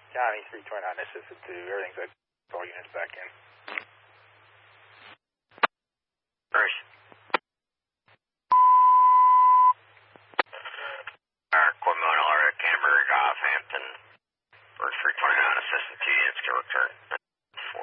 County 329 assisted to. Everything's good. All units back in. Bruce. Quimona, Cambridge, Hampton. Bruce 329 assistant to units to return.